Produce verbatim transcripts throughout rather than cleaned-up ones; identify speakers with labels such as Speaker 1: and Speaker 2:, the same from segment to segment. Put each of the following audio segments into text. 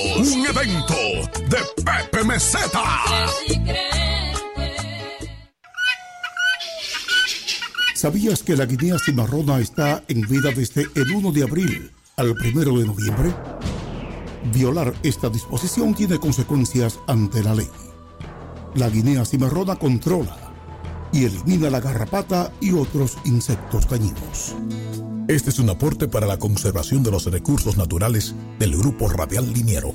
Speaker 1: Un evento de Pepe Meseta. ¿Sabías que la guinea cimarrona está en vida desde el primero de abril al primero de noviembre? Violar esta disposición tiene consecuencias ante la ley. La guinea cimarrona controla y elimina la garrapata y otros insectos dañinos. Este es un aporte para la conservación de los recursos naturales del Grupo Radial Liniero.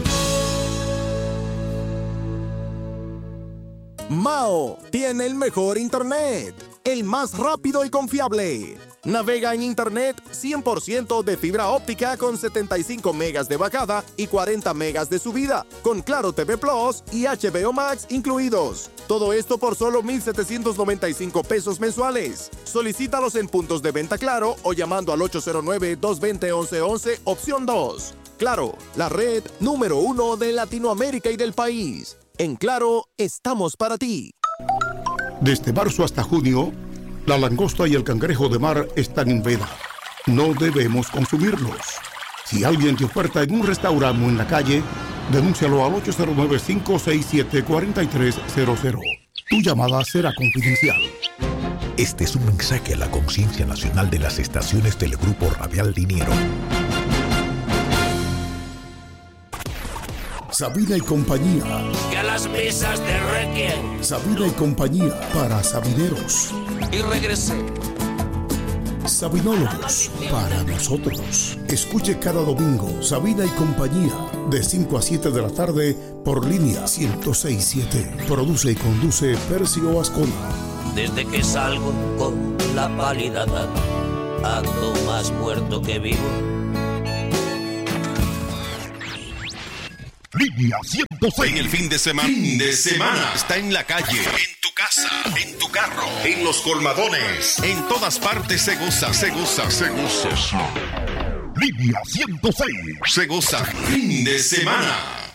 Speaker 2: Mao tiene el mejor internet, el más rápido y confiable. Navega en internet cien por ciento de fibra óptica con setenta y cinco megas de bajada y cuarenta megas de subida, con Claro T V Plus y H B O Max incluidos. Todo esto por solo mil setecientos noventa y cinco pesos mensuales. Solicítalos en puntos de venta Claro o llamando al ocho cero nueve, dos dos cero, once once, opción dos. Claro, la red número uno de Latinoamérica y del país. En Claro, estamos para ti.
Speaker 1: Desde marzo hasta junio, la langosta y el cangrejo de mar están en veda. No debemos consumirlos. Si alguien te oferta en un restaurante o en la calle, denúncialo al ocho cero nueve, cinco seis siete, cuatro tres cero cero. Tu llamada será confidencial.
Speaker 3: Este es un mensaje a la conciencia nacional de las estaciones del Grupo Radial Liniero.
Speaker 1: Sabina y compañía.
Speaker 4: Que a las misas te requien.
Speaker 1: Sabina y compañía para sabineros.
Speaker 4: Y regresé.
Speaker 1: Sabinólogos para nosotros. Escuche cada domingo Sabina y compañía de cinco a siete de la tarde por línea ciento seis punto siete. Produce y conduce Percio Ascona.
Speaker 4: Desde que salgo con la pálida edad, ando más muerto que vivo.
Speaker 1: Línea ciento seis.
Speaker 5: En el fin de semana, fin de semana, está en la calle, en tu casa, en tu carro, en los colmadones, en todas partes se goza, se goza, se goza.
Speaker 1: Línea ciento seis.
Speaker 5: Se goza fin de semana.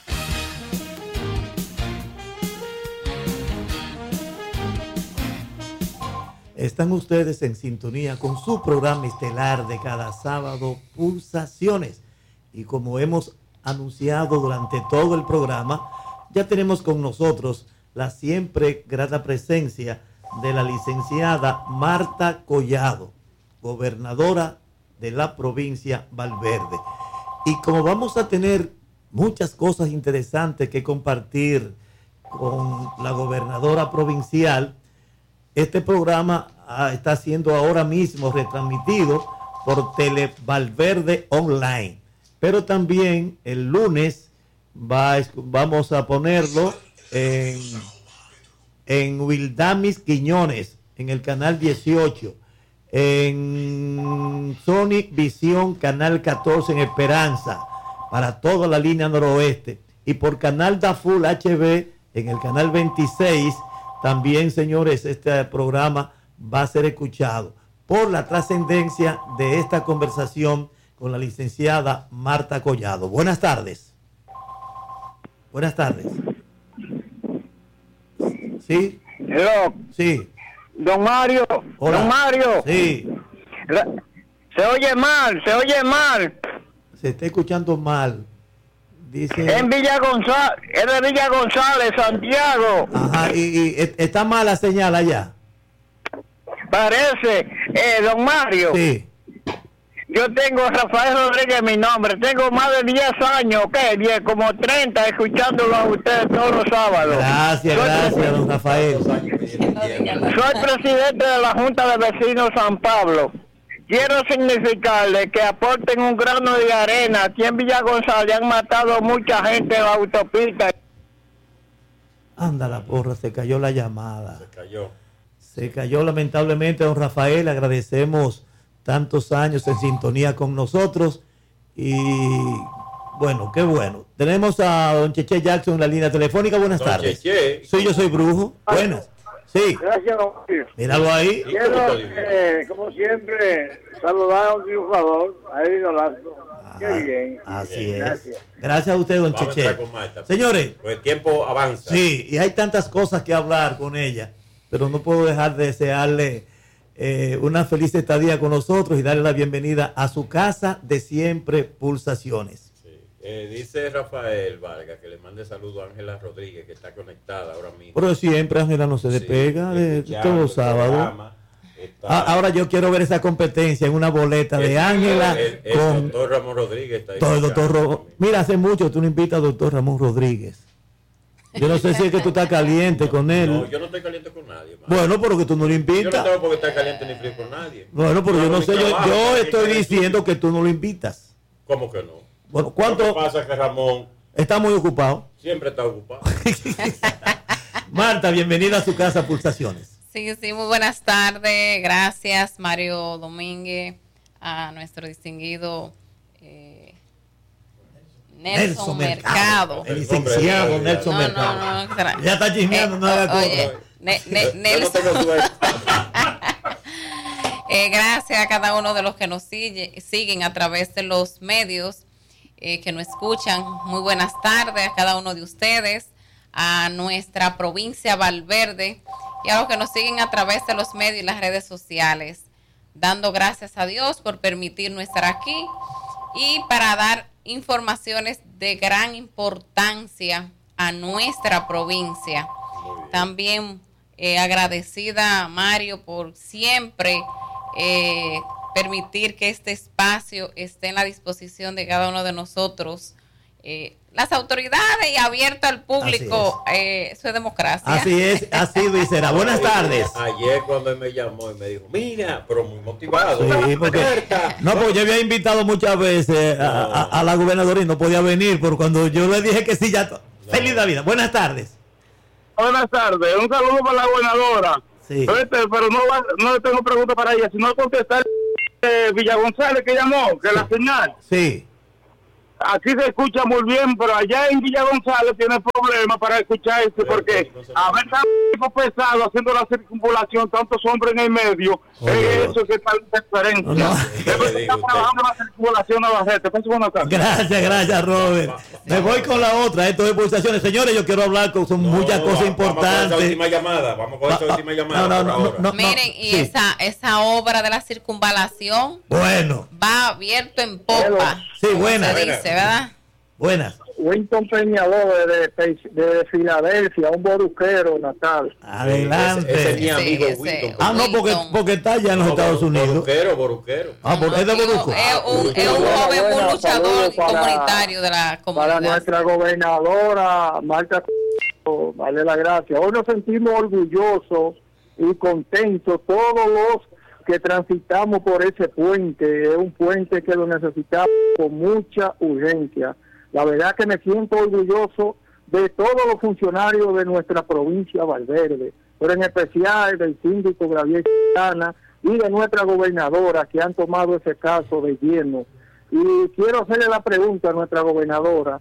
Speaker 6: Están ustedes en sintonía con su programa estelar de cada sábado, Pulsaciones. Y como hemos anunciado durante todo el programa, ya tenemos con nosotros la siempre grata presencia de la licenciada Marta Collado, gobernadora de la provincia Valverde. Y como vamos a tener muchas cosas interesantes que compartir con la gobernadora provincial, este programa ah, está siendo ahora mismo retransmitido por Tele Valverde Online. Pero también el lunes va, vamos a ponerlo en, en Wildamis Quiñones, en el canal dieciocho, en Sony Visión, canal catorce en Esperanza, para toda la línea noroeste, y por canal Da Full H B, en el canal veintiséis, también, señores, este programa va a ser escuchado por la trascendencia de esta conversación con la licenciada Marta Collado. Buenas tardes. Buenas tardes. ¿Sí?
Speaker 7: Hello.
Speaker 6: Sí.
Speaker 7: Don Mario.
Speaker 6: Hola.
Speaker 7: Don Mario.
Speaker 6: Sí.
Speaker 7: La- se oye mal, se oye mal.
Speaker 6: Se está escuchando mal. Dice...
Speaker 7: En Villa González, es de Villa González, Santiago.
Speaker 6: Ajá, y, y e- está mala la señal allá.
Speaker 7: Parece, eh, don Mario.
Speaker 6: Sí.
Speaker 7: Yo tengo Rafael Rodríguez mi nombre, tengo más de diez años, ¿qué? diez, como treinta, escuchándolo a ustedes todos los sábados.
Speaker 6: Gracias,
Speaker 7: Soy
Speaker 6: gracias,
Speaker 7: presi-
Speaker 6: don Rafael.
Speaker 7: Soy presidente de la Junta de Vecinos San Pablo. Quiero significarle que aporten un grano de arena. Aquí en Villa González han matado mucha gente en la autopista.
Speaker 6: Anda la porra, se cayó la llamada.
Speaker 8: Se cayó.
Speaker 6: Se cayó lamentablemente, don Rafael. Agradecemos tantos años en sintonía con nosotros. Y bueno, qué bueno. Tenemos a don Cheche Jackson en la línea telefónica. Buenas
Speaker 8: Don
Speaker 6: tardes.
Speaker 8: Cheche.
Speaker 6: Sí, yo soy Brujo. Buenas. Sí,
Speaker 7: Gracias, don Mario.
Speaker 6: míralo ahí.
Speaker 7: Quiero, eh, como siempre, saludar a un triunfador, a Eddie Nolasco. Qué
Speaker 6: Ajá,
Speaker 7: bien.
Speaker 6: así es.
Speaker 7: Gracias.
Speaker 6: Gracias a usted, don
Speaker 8: Vamos a
Speaker 6: Cheche.
Speaker 8: entrar con Marta.
Speaker 6: Señores,
Speaker 8: Pues el tiempo avanza.
Speaker 6: sí, y hay tantas cosas que hablar con ella, pero no puedo dejar de desearle eh, una feliz estadía con nosotros y darle la bienvenida a su casa de siempre, Pulsaciones.
Speaker 8: Sí, Eh, dice Rafael Vargas que le mande saludo a Ángela Rodríguez, que está conectada ahora mismo.
Speaker 6: Pero siempre Ángela no se despega sí, de, de todos los sábados. Ah, ahora yo quiero ver esa competencia en una boleta el, de Ángela.
Speaker 8: El, el, con el doctor Ramón Rodríguez. Está ahí
Speaker 6: todo el doctor Ro Mira, hace mucho tú no invitas al doctor Ramón Rodríguez. Yo no sé si es que tú estás caliente con él.
Speaker 8: No, yo no estoy caliente con nadie. Man.
Speaker 6: Bueno, pero que tú no lo invitas.
Speaker 8: Yo no tengo por qué estar caliente ni frío con nadie.
Speaker 6: Bueno, pero yo, yo no sé, trabajo, yo, yo estoy diciendo que tú no lo invitas.
Speaker 8: ¿Cómo que no?
Speaker 6: Bueno, ¿cuánto?
Speaker 8: Lo que pasa es que Ramón
Speaker 6: está muy ocupado.
Speaker 8: Siempre está ocupado.
Speaker 6: Marta, bienvenida a su casa Pulsaciones.
Speaker 9: Sí, sí, muy buenas tardes. Gracias, Mario Domínguez, a nuestro distinguido eh, Nelson, Nelson Mercado.
Speaker 6: Mercado. El licenciado Nelson
Speaker 9: no,
Speaker 6: Mercado.
Speaker 9: No, no, no,
Speaker 6: ya está chismeando, eh, no haga
Speaker 9: oye, ne, ne, Nelson. eh, gracias a cada uno de los que nos sigue, siguen a través de los medios, eh, que nos escuchan. Muy buenas tardes a cada uno de ustedes, a nuestra provincia Valverde y a los que nos siguen a través de los medios y las redes sociales, dando gracias a Dios por permitirnos estar aquí y para dar informaciones de gran importancia a nuestra provincia. También eh, agradecida, Mario, por siempre eh, permitir que este espacio esté en la disposición de cada uno de nosotros. Eh, las autoridades y abierto al público, es. Eh, eso es democracia.
Speaker 6: Así es, así y será. Buenas tardes.
Speaker 8: Ayer cuando él me llamó y me dijo, mira, pero muy motivado.
Speaker 6: Sí, porque, no, porque yo había invitado muchas veces a, a, a la gobernadora y no podía venir, pero cuando yo le dije que sí, ya, no. Feliz Navidad. Buenas tardes.
Speaker 7: Buenas tardes, un saludo para la gobernadora. Sí. Pero, este, pero no, no tengo pregunta para ella, sino contestar eh, Villa González que llamó, que la señal.
Speaker 6: Sí.
Speaker 7: Aquí se escucha muy bien, pero allá en Villa González tiene problemas para escucharse, porque a ver tanto pesado haciendo la circunvalación, tantos hombres en el medio, oh, es eso que está la diferencia. No, no. Está trabajando la circunvalación a la gente.
Speaker 6: Gracias, gracias, Robert. Me voy con la otra, esto de pulsaciones. Señores, yo quiero hablar con son no, muchas cosas importantes. Vamos con esa
Speaker 8: última llamada, vamos con esa última llamada.
Speaker 6: No, no, no, no,
Speaker 9: Miren, y sí. esa, esa obra de la circunvalación
Speaker 6: bueno.
Speaker 9: va abierto en popa.
Speaker 6: Sí, buenas.
Speaker 9: Se dice, ¿verdad?
Speaker 6: Buenas.
Speaker 7: Winston Peñaló de, de, de Filadelfia, un boruquero natal.
Speaker 6: Adelante.
Speaker 8: Ese, ese es mi amigo
Speaker 9: sí,
Speaker 8: Winston.
Speaker 6: Ah, no, porque, porque está allá en los no, Estados Unidos.
Speaker 8: Boruquero, boruquero.
Speaker 6: Ah, porque es de Boruco.
Speaker 9: Es un, es un joven muy luchador y comunitario de la comunidad.
Speaker 7: Para nuestra gobernadora, Marta, vale la gracia. Hoy nos sentimos orgullosos y contentos todos los que transitamos por ese puente. Es un puente que lo necesitamos con mucha urgencia. La verdad que me siento orgulloso de todos los funcionarios de nuestra provincia Valverde, pero en especial del síndico Gabriel Quintana y de nuestra gobernadora, que han tomado ese caso de lleno. Y quiero hacerle la pregunta a nuestra gobernadora,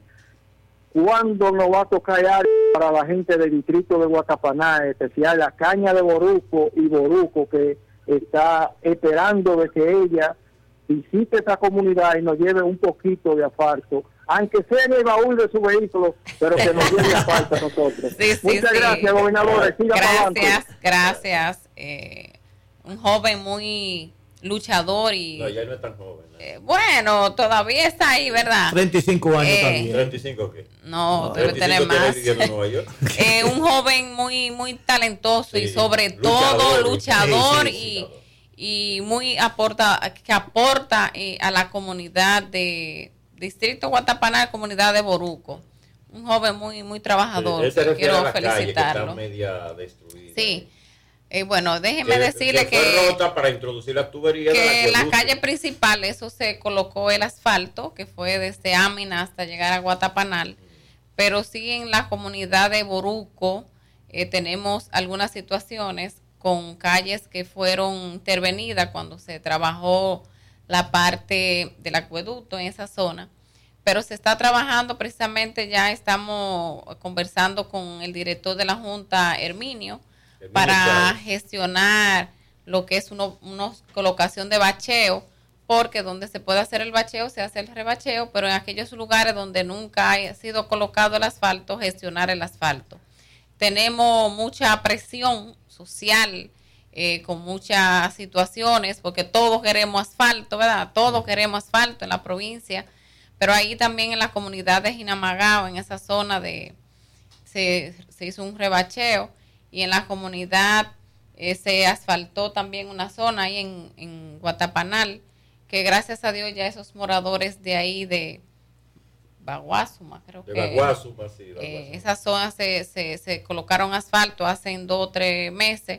Speaker 7: ¿cuándo nos va a tocar algo para la gente del distrito de Guatapaná, en especial la Caña de Boruco y Boruco, que está esperando de que ella visite esa comunidad y nos lleve un poquito de asfalto, aunque sea en el baúl de su vehículo, pero que nos lleve asfalto a nosotros?
Speaker 9: Sí, sí,
Speaker 7: Muchas
Speaker 9: sí.
Speaker 7: gracias, gobernadora. Siga
Speaker 9: gracias, gracias. Eh, un joven muy luchador y...
Speaker 8: No, ya no es tan joven. ¿no?
Speaker 9: Eh, bueno, todavía está ahí, ¿verdad?
Speaker 6: treinta y cinco años
Speaker 9: eh,
Speaker 6: también.
Speaker 8: ¿treinta y cinco qué?
Speaker 9: No, no debe tener más.
Speaker 8: eh,
Speaker 9: un joven muy muy talentoso sí, y sobre
Speaker 8: luchador,
Speaker 9: todo luchador
Speaker 8: sí, sí,
Speaker 9: y,
Speaker 8: luchador.
Speaker 9: y muy aporta, que aporta eh, a la comunidad de Distrito Guatapaná, comunidad de Boruco. Un joven muy muy trabajador.
Speaker 8: Sí, que
Speaker 9: quiero
Speaker 8: a la
Speaker 9: felicitarlo.
Speaker 8: Calle, que está media destruida.
Speaker 9: Sí. Eh, bueno, déjeme
Speaker 8: que,
Speaker 9: decirle
Speaker 8: que,
Speaker 9: que,
Speaker 8: fue rota para introducir las tuberías
Speaker 9: que en la calle principal eso se colocó el asfalto, que fue desde Amina hasta llegar a Guatapanal, pero sí en la comunidad de Boruco eh, tenemos algunas situaciones con calles que fueron intervenidas cuando se trabajó la parte del acueducto en esa zona, pero se está trabajando precisamente, ya estamos conversando con el director de la Junta, Herminio, para gestionar lo que es uno, una colocación de bacheo, porque donde se puede hacer el bacheo se hace el rebacheo, pero en aquellos lugares donde nunca ha sido colocado el asfalto, gestionar el asfalto. Tenemos mucha presión social, eh, con muchas situaciones, porque todos queremos asfalto, ¿verdad? Todos queremos asfalto en la provincia, pero ahí también en la comunidad de Jinamagao, en esa zona de se, se hizo un rebacheo, y en la comunidad eh, se asfaltó también una zona ahí en, en Guatapanal, que gracias a Dios ya esos moradores de ahí de Baguazuma, creo
Speaker 8: de
Speaker 9: que
Speaker 8: Baguazuma, sí, Baguazuma.
Speaker 9: Eh, esas zonas se, se, se colocaron asfalto hace dos o tres meses,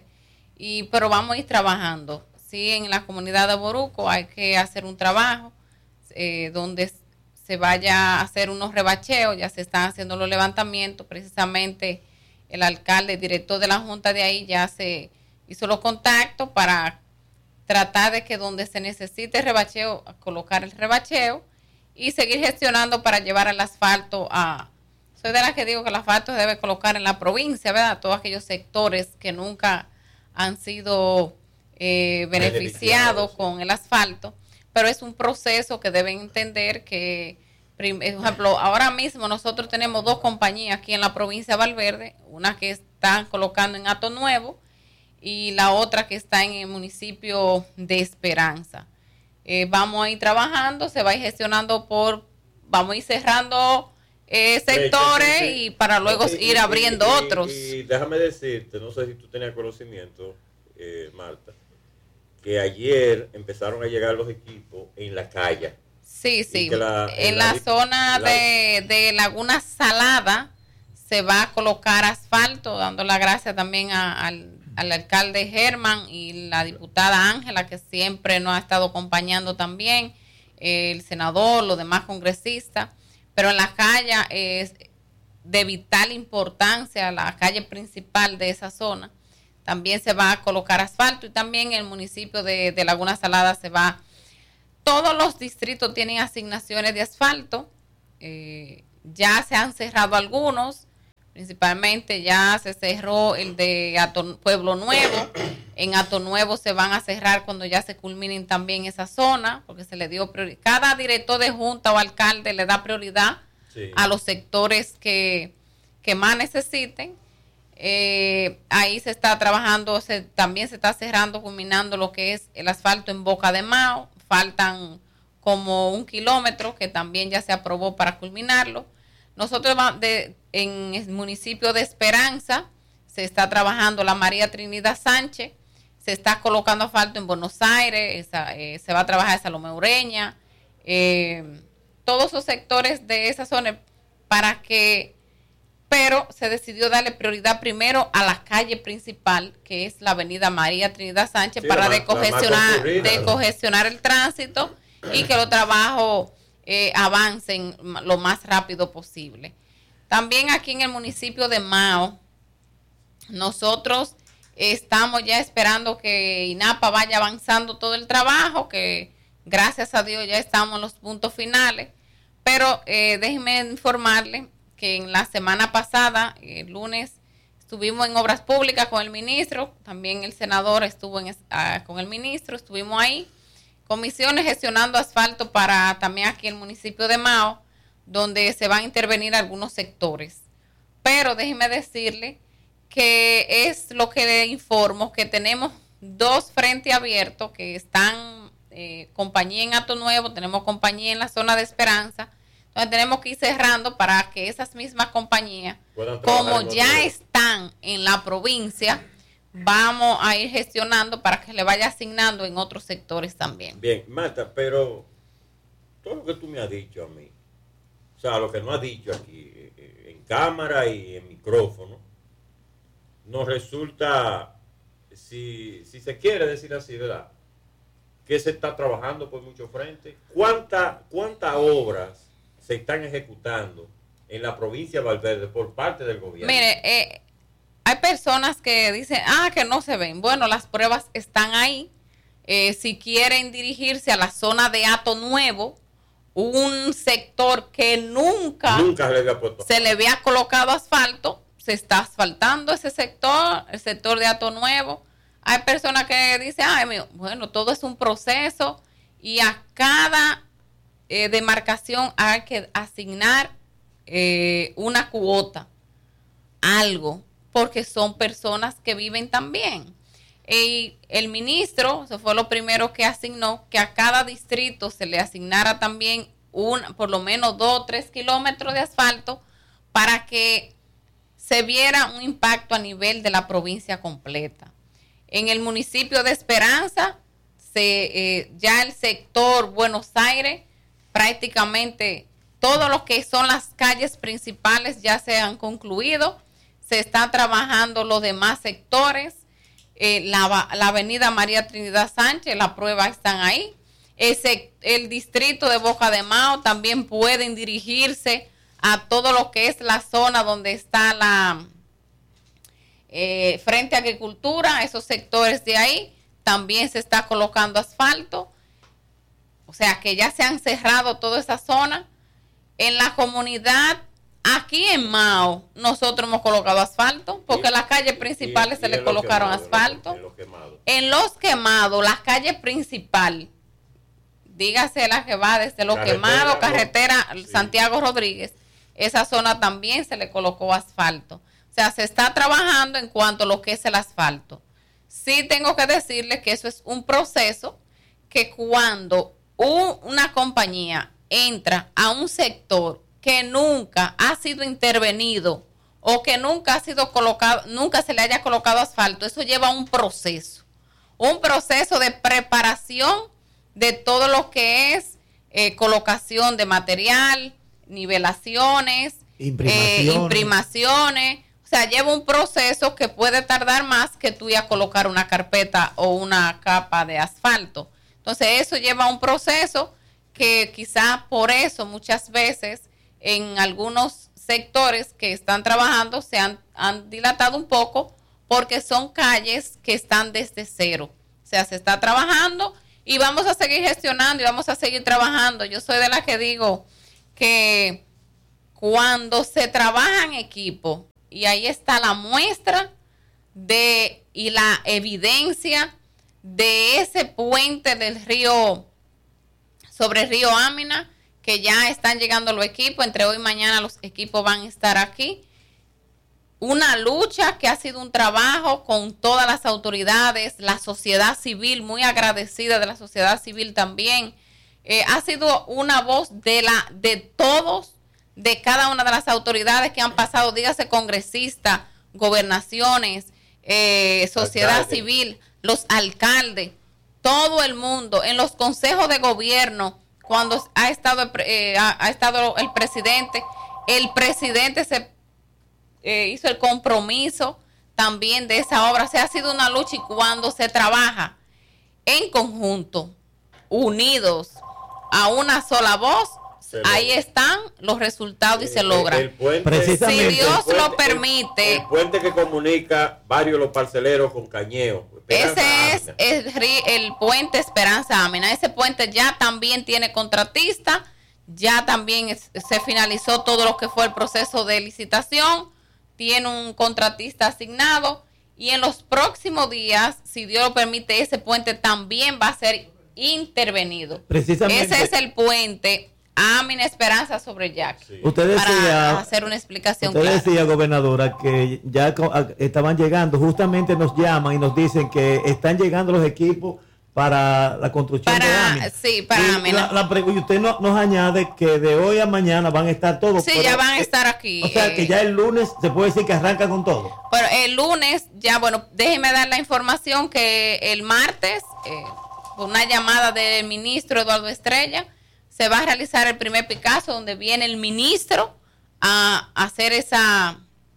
Speaker 9: y pero vamos a ir trabajando. Sí, en la comunidad de Boruco hay que hacer un trabajo eh, donde se vaya a hacer unos rebacheos, ya se están haciendo los levantamientos, precisamente el alcalde, el director de la junta de ahí ya se hizo los contactos para tratar de que donde se necesite rebacheo, colocar el rebacheo y seguir gestionando para llevar el asfalto a... Soy de las que digo que el asfalto se debe colocar en la provincia, ¿verdad? Todos aquellos sectores que nunca han sido eh, beneficiados con el asfalto, pero es un proceso que deben entender que, por ejemplo, ahora mismo nosotros tenemos dos compañías aquí en la provincia de Valverde, una que están colocando en Hato Nuevo y la otra que está en el municipio de Esperanza. Eh, vamos a ir trabajando, se va a ir gestionando por, vamos a ir cerrando eh, sectores sí, sí, sí. y para luego
Speaker 8: y,
Speaker 9: ir
Speaker 8: y,
Speaker 9: abriendo
Speaker 8: y,
Speaker 9: otros.
Speaker 8: Y, y déjame decirte, no sé si tú tenías conocimiento, eh, Marta, que ayer empezaron a llegar los equipos en la calle.
Speaker 9: Sí, sí,
Speaker 8: la,
Speaker 9: en la, la zona la, de, de Laguna Salada se va a colocar asfalto, dando la gracia también a, al, al alcalde Germán y la diputada Ángela, que siempre nos ha estado acompañando también, eh, el senador, los demás congresistas, pero en la calle es de vital importancia, la calle principal de esa zona, también se va a colocar asfalto, y también en el municipio de, de Laguna Salada se va, todos los distritos tienen asignaciones de asfalto, eh, ya se han cerrado algunos, principalmente ya se cerró el de Ato, Pueblo Nuevo, en Hato Nuevo se van a cerrar cuando ya se culminen también esa zona, porque se le dio prioridad, cada director de junta o alcalde le da prioridad sí. a los sectores que, que más necesiten. Eh, ahí se está trabajando, se, también se está cerrando, culminando lo que es el asfalto en Boca de Mao, faltan como un kilómetro que también ya se aprobó para culminarlo. Nosotros de, en el municipio de Esperanza se está trabajando la María Trinidad Sánchez, se está colocando asfalto en Buenos Aires, esa, eh, se va a trabajar en Salomé Ureña, eh, todos esos sectores de esa zona para que, pero se decidió darle prioridad primero a la calle principal, que es la avenida María Trinidad Sánchez, sí, para decongestionar, decongestionar el tránsito y que los trabajos eh, avancen lo más rápido posible. También aquí en el municipio de Mao, nosotros estamos ya esperando que INAPA vaya avanzando todo el trabajo, que gracias a Dios ya estamos en los puntos finales, pero eh, déjenme informarle que en la semana pasada, el lunes, estuvimos en Obras Públicas con el ministro, también el senador estuvo en, uh, con el ministro, estuvimos ahí, comisiones gestionando asfalto para también aquí el municipio de Mao, donde se van a intervenir algunos sectores. Pero déjeme decirle que es lo que le informo, que tenemos dos frentes abiertos que están, eh, compañía en Hato Nuevo, tenemos compañía en la zona de Esperanza, entonces tenemos que ir cerrando para que esas mismas compañías, como ya están en la provincia, vamos a ir gestionando para que le vaya asignando en otros sectores también.
Speaker 8: Bien, Marta, pero todo lo que tú me has dicho a mí, o sea, lo que no has dicho aquí en cámara y en micrófono, nos resulta, si, si se quiere decir así, ¿verdad?, que se está trabajando por muchos frentes. ¿Cuántas cuántas obras se están ejecutando en la provincia de Valverde por parte del gobierno?
Speaker 9: Mire, eh, hay personas que dicen, ah, que no se ven. Bueno, las pruebas están ahí. Eh, si quieren dirigirse a la zona de Hato Nuevo, un sector que nunca,
Speaker 8: nunca se, le había puesto
Speaker 9: se le había colocado asfalto, se está asfaltando ese sector, el sector de Hato Nuevo. Hay personas que dicen, ay, mío, bueno, todo es un proceso y a cada eh, demarcación hay que asignar eh, una cuota, algo, porque son personas que viven también. Y el ministro, eso fue lo primero que asignó, que a cada distrito se le asignara también un, por lo menos dos o tres kilómetros de asfalto para que se viera un impacto a nivel de la provincia completa. En el municipio de Esperanza, se, eh, ya el sector Buenos Aires, prácticamente todo lo que son las calles principales ya se han concluido. Se están trabajando los demás sectores. Eh, la, la avenida María Trinidad Sánchez, la prueba están ahí. Ese, el distrito de Boca de Mao también pueden dirigirse a todo lo que es la zona donde está la eh, Frente a Agricultura, esos sectores de ahí, también se está colocando asfalto. O sea que ya se han cerrado toda esa zona. En la comunidad, aquí en Mao, nosotros hemos colocado asfalto, porque las calles principales se le colocaron asfalto. En los quemados, las calles principales, dígase la que va desde Los Quemados, carretera Santiago Rodríguez, esa zona también se le colocó asfalto. O sea, se está trabajando en cuanto a lo que es el asfalto. Sí tengo que decirles que eso es un proceso que cuando un, una compañía entra a un sector que nunca ha sido intervenido o que nunca ha sido colocado, nunca se le haya colocado asfalto, eso lleva un proceso, un proceso de preparación de todo lo que es eh, colocación de material, nivelaciones, imprimaciones. Eh, imprimaciones, o sea, lleva un proceso que puede tardar más que tú ir a colocar una carpeta o una capa de asfalto. Entonces, eso lleva un proceso que quizá por eso muchas veces en algunos sectores que están trabajando se han, han dilatado un poco porque son calles que están desde cero. O sea, se está trabajando y vamos a seguir gestionando y vamos a seguir trabajando. Yo soy de la que digo que cuando se trabaja en equipo, y ahí está la muestra de y la evidencia de ese puente del río, sobre el río Amina, que ya están llegando los equipos, entre hoy y mañana los equipos van a estar aquí. Una lucha que ha sido un trabajo con todas las autoridades, la sociedad civil, muy agradecida de la sociedad civil también. Eh, ha sido una voz de la de todos, de cada una de las autoridades que han pasado, dígase congresistas, gobernaciones, eh, sociedad Alcalde. civil, los alcaldes, todo el mundo, en los consejos de gobierno, cuando ha estado, eh, ha, ha estado el presidente, el presidente se eh, hizo el compromiso también de esa obra. O sea, ha sido una lucha, y cuando se trabaja en conjunto, unidos, a una sola voz, ahí están los resultados y se logran. El, el puente, si Dios puente, lo permite.
Speaker 8: El, el puente que comunica varios los parceleros con Cañeo.
Speaker 9: Ese es el, el puente Esperanza Amina. Ese puente ya también tiene contratista, ya también es, se finalizó todo lo que fue el proceso de licitación, tiene un contratista asignado y en los próximos días, si Dios lo permite, ese puente también va a ser intervenido. Precisamente. Ese es el puente Amina Esperanza sobre Jack. Sí.
Speaker 6: Usted decía,
Speaker 9: para hacer una explicación
Speaker 6: usted
Speaker 9: clara.
Speaker 6: decía, gobernadora, que ya estaban llegando, justamente nos llaman y nos dicen que están llegando los equipos para la construcción
Speaker 9: para,
Speaker 6: de Amina.
Speaker 9: Sí, para
Speaker 6: y
Speaker 9: Amina.
Speaker 6: La, la, y usted no, nos añade que de hoy a mañana van a estar todos.
Speaker 9: Sí,
Speaker 6: pero,
Speaker 9: ya van a estar aquí.
Speaker 6: O sea, eh, que ya el lunes se puede decir que arranca con todo.
Speaker 9: Pero el lunes, ya bueno, déjeme dar la información que el martes, eh, una llamada del ministro Eduardo Estrella, se va a realizar el primer Picasso, donde viene el ministro a hacer esa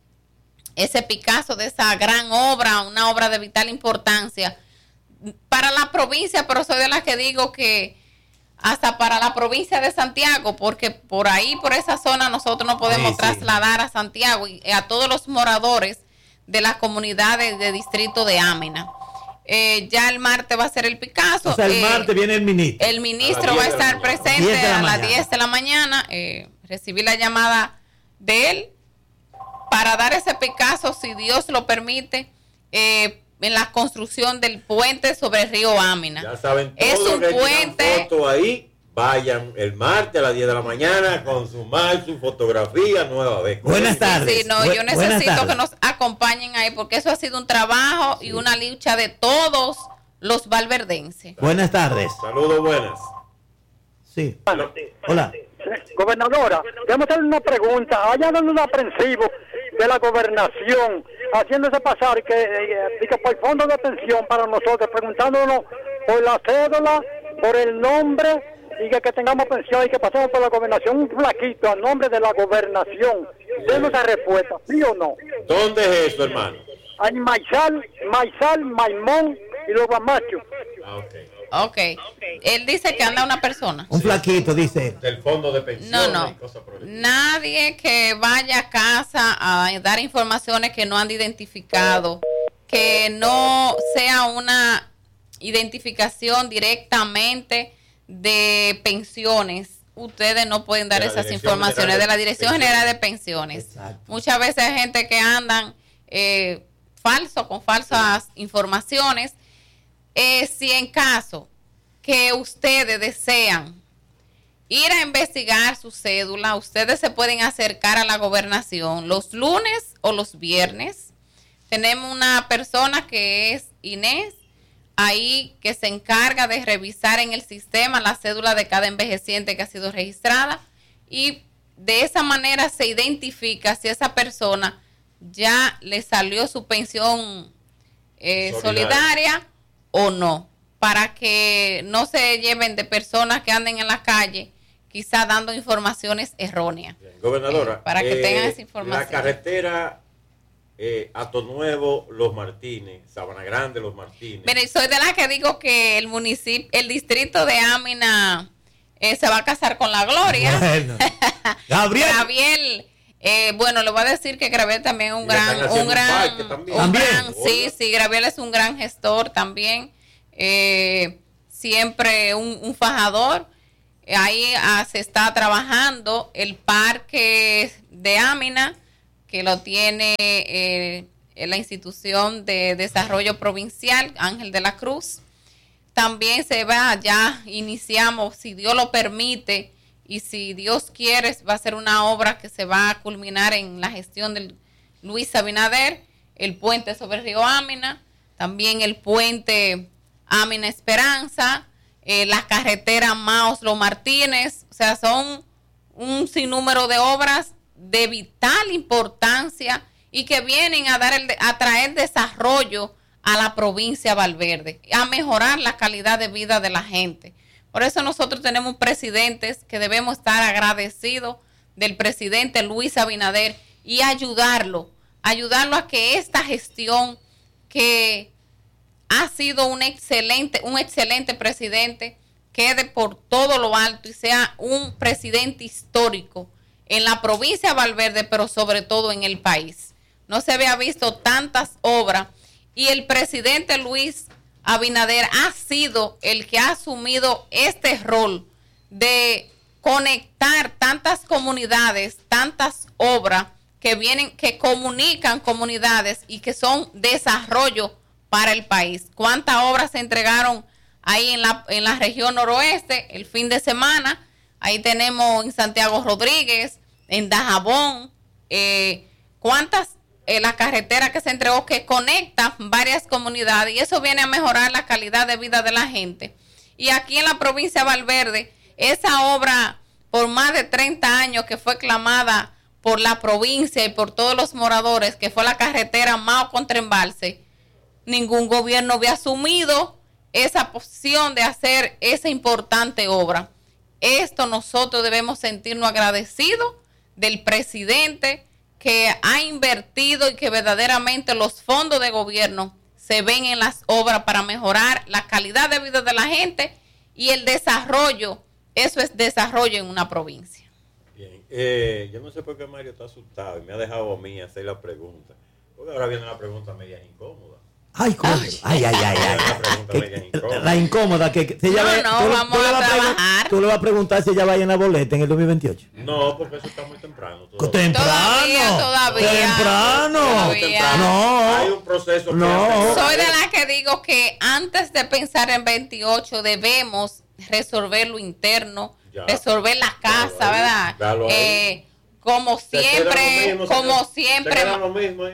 Speaker 9: ese Picasso de esa gran obra, una obra de vital importancia para la provincia, pero soy de las que digo que hasta para la provincia de Santiago, porque por ahí, por esa zona, nosotros no podemos sí, trasladar sí. a Santiago y a todos los moradores de las comunidades de distrito de Amina. Eh, ya el martes va a ser el Picasso.
Speaker 6: O sea, el
Speaker 9: eh,
Speaker 6: martes viene el ministro.
Speaker 9: El ministro va a estar presente a las diez de la mañana. Eh, recibí la llamada de él para dar ese Picasso, si Dios lo permite, eh, en la construcción del puente sobre el río Amina.
Speaker 8: Ya saben, todo
Speaker 9: es un
Speaker 8: que
Speaker 9: puente.
Speaker 8: Foto ahí, vayan el martes a las diez de la mañana con su mal, su fotografía nueva vez.
Speaker 6: Buenas tardes.
Speaker 9: Sí, no, yo necesito que nos acompañen ahí porque eso ha sido un trabajo sí. y una lucha de todos los valverdenses.
Speaker 6: Buenas tardes.
Speaker 8: Saludos, buenas.
Speaker 6: Sí. Hola.
Speaker 10: Gobernadora, debemos hacerle una pregunta. Allá dando un aprensivo de la gobernación, haciéndose pasar que, eh, que por fondo de pensión para nosotros, preguntándonos por la cédula, por el nombre, y que, que tengamos pensión y que pasemos por la gobernación, un flaquito a nombre de la gobernación. Denos esa respuesta, ¿sí o no?
Speaker 8: ¿Dónde es eso, hermano?
Speaker 10: En Maizal, Maizal, Maimón y los Guamachos.
Speaker 8: Ah, okay.
Speaker 9: Ok. Él dice que anda una persona.
Speaker 6: Un flaquito, dice.
Speaker 8: Del fondo de pensión.
Speaker 9: No, no. Nadie que vaya a casa a dar informaciones que no han identificado, que no sea una identificación directamente de pensiones. Ustedes no pueden dar esas informaciones de la Dirección General de Pensiones. Exacto. Muchas veces hay gente que andan eh, falso, con falsas informaciones. Eh, si en caso que ustedes desean ir a investigar su cédula, ustedes se pueden acercar a la gobernación los lunes o los viernes. Tenemos una persona que es Inés, ahí que se encarga de revisar en el sistema la cédula de cada envejeciente que ha sido registrada, y de esa manera se identifica si esa persona ya le salió su pensión eh, solidaria. solidaria o no, para que no se lleven de personas que anden en la calle quizá dando informaciones erróneas.
Speaker 8: Bien, gobernadora,
Speaker 9: eh, para que
Speaker 8: eh,
Speaker 9: tengan esa información.
Speaker 8: La carretera eh, Ato Nuevo, Los Martínez, Sabana Grande, Los Martínez.
Speaker 9: Mire, soy de la que digo que el municipio, el distrito de Amina eh, se va a casar con la gloria. Bueno. Gabriel. Gabriel Eh, bueno, le voy a decir que Gabriel también es un gran, un gran, un un gran sí, sí, Gabriel es un gran gestor también, eh, siempre un, un fajador. Ahí ah, se está trabajando el parque de Amina, que lo tiene eh, la institución de desarrollo provincial, Ángel de la Cruz. También se va, ya iniciamos, si Dios lo permite, y si Dios quiere, va a ser una obra que se va a culminar en la gestión de Luis Abinader, el puente sobre el río Amina, también el puente Amina Esperanza, eh, la carretera Maos Los Martínez. O sea, son un sinnúmero de obras de vital importancia y que vienen a dar el, a traer desarrollo a la provincia de Valverde, a mejorar la calidad de vida de la gente. Por eso nosotros tenemos presidentes que debemos estar agradecidos del presidente Luis Abinader y ayudarlo, ayudarlo a que esta gestión, que ha sido un excelente, un excelente presidente, quede por todo lo alto y sea un presidente histórico en la provincia de Valverde, pero sobre todo en el país. No se había visto tantas obras y el presidente Luis Abinader ha sido el que ha asumido este rol de conectar tantas comunidades, tantas obras que vienen, que comunican comunidades y que son desarrollo para el país. ¿Cuántas obras se entregaron ahí en la, en la región noroeste el fin de semana? Ahí tenemos en Santiago Rodríguez, en Dajabón, eh, cuántas Eh, la carretera que se entregó, que conecta varias comunidades, y eso viene a mejorar la calidad de vida de la gente. Y aquí en la provincia de Valverde, esa obra por más de treinta años que fue clamada por la provincia y por todos los moradores, que fue la carretera Mao contra Embalse, ningún gobierno había asumido esa posición de hacer esa importante obra. Esto nosotros debemos sentirnos agradecidos del presidente, que ha invertido y que verdaderamente los fondos de gobierno se ven en las obras para mejorar la calidad de vida de la gente y el desarrollo. Eso es desarrollo en una provincia.
Speaker 8: Bien, eh, yo no sé por qué Mario está asustado y me ha dejado a mí hacer la pregunta, porque ahora viene la pregunta media incómoda.
Speaker 6: Ay, ¿cómo? Ay, ay, ay, ay. Que, la incómoda que, que si ella
Speaker 9: no,
Speaker 6: ve,
Speaker 9: no,
Speaker 6: tú,
Speaker 9: vamos
Speaker 6: tú
Speaker 9: a
Speaker 6: le vas
Speaker 9: trabajar.
Speaker 6: Tú le vas a preguntar si ella va en la boleta en el dos mil veintiocho.
Speaker 8: No, porque eso está muy temprano. Todavía.
Speaker 6: Temprano.
Speaker 9: Todavía,
Speaker 6: Temprano.
Speaker 9: todavía.
Speaker 6: No.
Speaker 8: Hay un proceso. Que
Speaker 6: no.
Speaker 9: Soy de la que digo que antes de pensar en veintiocho debemos resolver lo interno, ya. resolver la casa, claro, ¿verdad?
Speaker 8: Claro,
Speaker 9: eh, como siempre,
Speaker 8: mismo,
Speaker 9: como
Speaker 8: se
Speaker 9: siempre.
Speaker 8: Lo mismo, ¿eh?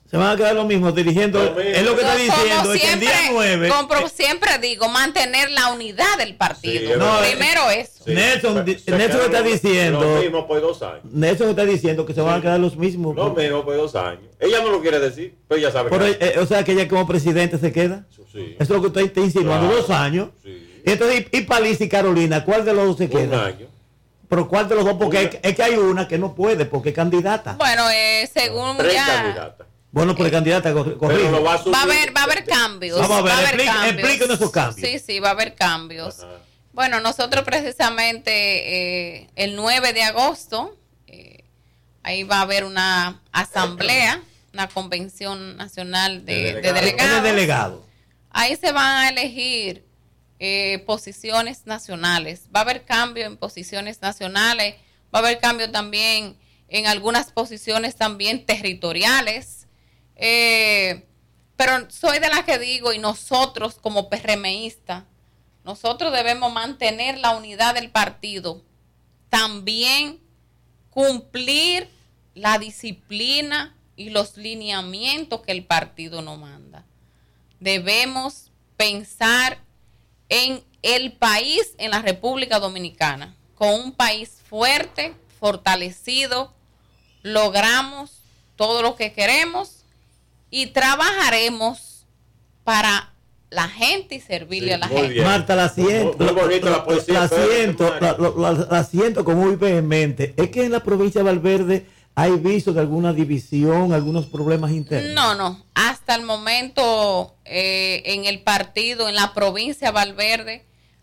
Speaker 6: Se van a quedar lo mismo dirigiendo. Lo mismo. Es lo que está diciendo.
Speaker 9: Como
Speaker 6: es
Speaker 9: siempre,
Speaker 6: que el día nueve.
Speaker 9: Como siempre digo, mantener la unidad del partido.
Speaker 6: Sí, no,
Speaker 9: primero
Speaker 6: eh,
Speaker 9: eso.
Speaker 6: Sí, Nelson, Nelson está diciendo.
Speaker 8: Lo mismo por dos años.
Speaker 6: Nelson está diciendo que se sí. van a quedar los mismos.
Speaker 8: Lo mismo por dos años. Ella no lo quiere decir, pero ella sabe.
Speaker 6: Pero, eh, o sea, que ella como presidente se queda. Sí. Eso es lo que usted está insinuando. Claro. Dos años. Sí. Entonces, y, y Paliza y Carolina, ¿cuál de los dos se queda?
Speaker 8: Un año.
Speaker 6: Pero ¿cuál de los dos? Porque es, es que hay una que no puede porque es candidata.
Speaker 9: Bueno, eh, según
Speaker 8: Tres
Speaker 9: ya.
Speaker 8: candidatas.
Speaker 6: Bueno, por candidata, corrijo.
Speaker 8: Va, a
Speaker 9: va a haber, va a haber cambios.
Speaker 6: Vamos a ver,
Speaker 9: va a haber
Speaker 6: explique,
Speaker 9: cambios.
Speaker 6: explíquenos esos cambios.
Speaker 9: Sí, sí, va a haber cambios. Ajá. Bueno, nosotros precisamente eh, el nueve de agosto, eh, ahí va a haber una asamblea, una convención nacional de, de, delegado. de delegados.
Speaker 6: De delegado.
Speaker 9: Ahí se van a elegir eh, posiciones nacionales. Va a haber cambio en posiciones nacionales, va a haber cambio también en algunas posiciones también territoriales. Eh, pero soy de las que digo, y nosotros como PRMistas, nosotros debemos mantener la unidad del partido, también cumplir la disciplina y los lineamientos que el partido nos manda. Debemos pensar en el país, en la República Dominicana, con un país fuerte, fortalecido, logramos todo lo que queremos y trabajaremos para la gente y servirle sí, a la gente.
Speaker 6: Bien. Marta, la siento, muy, muy bonito la, poesía, la, siento la, la, la siento como muy vehemente. Es que en la provincia de Valverde hay visto de alguna división, algunos problemas internos.
Speaker 9: No, no. Hasta el momento eh, en el partido, en la provincia de Valverde,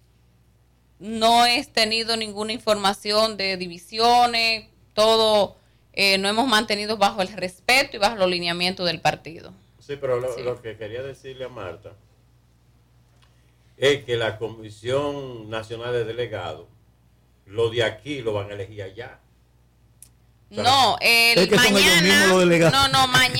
Speaker 9: no he tenido ninguna información de divisiones. Todo eh, no hemos mantenido bajo el respeto y bajo los lineamientos del partido.
Speaker 8: Sí, pero lo, sí. lo que quería decirle a Marta es que la Comisión Nacional de Delegados, lo de aquí lo van a elegir allá.
Speaker 9: No, el
Speaker 6: es que
Speaker 9: mañana,
Speaker 6: son ellos mismos los delegados.
Speaker 9: no, no, mañana